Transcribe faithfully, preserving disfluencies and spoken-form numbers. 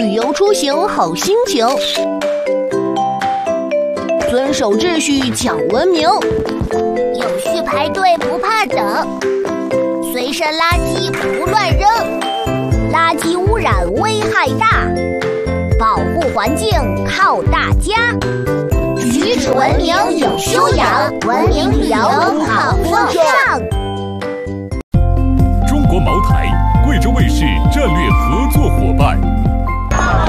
旅游出行好心情。遵守秩序讲文明， 有序排队不怕等，随身垃圾不乱扔，垃圾污染危害大，保护环境靠大家。举止文明有修养，文明旅游好风尚。 中国茅台，贵州卫视战略合作伙伴。